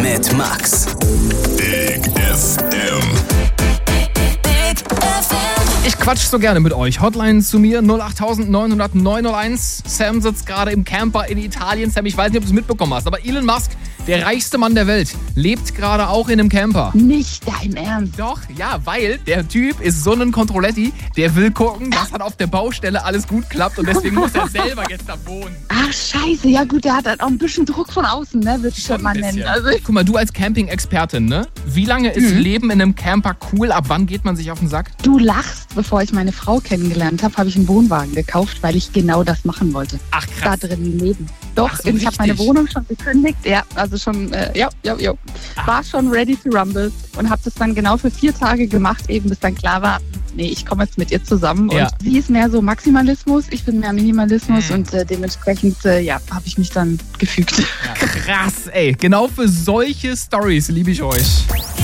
mit Max. Big FM. Ich quatsch so gerne mit euch. Hotline zu mir 08900 901. Sam sitzt gerade im Camper in Italien. Sam, ich weiß nicht, ob du es mitbekommen hast, aber Elon Musk, der reichste Mann der Welt, lebt gerade auch in einem Camper. Nicht dein Ernst. Doch, ja, weil der Typ ist so ein Controletti, der will gucken, dass halt auf der Baustelle alles gut klappt und deswegen muss er selber jetzt da wohnen. Ach, scheiße. Ja gut, der hat halt auch ein bisschen Druck von außen, ne? Würde ich schon mal nennen. Also, Guck mal, du als Camping-Expertin, ne? Wie lange ist Leben in einem Camper cool? Ab wann geht man sich auf den Sack? du lachst. Bevor ich meine Frau kennengelernt habe, habe ich einen Wohnwagen gekauft, weil ich genau das machen wollte. Ach, Da krass. drin leben. Doch, Ach so, und ich habe meine richtig. Wohnung schon gekündigt. Ja, also schon, war schon ready to rumble und habe das dann genau für 4 Tage gemacht, eben bis dann klar war, nee, ich komme jetzt mit ihr zusammen. Ja. Und sie ist mehr so Maximalismus, ich bin mehr Minimalismus und dementsprechend, habe ich mich dann gefügt. Ja, krass, ey. Genau für solche Storys liebe ich euch.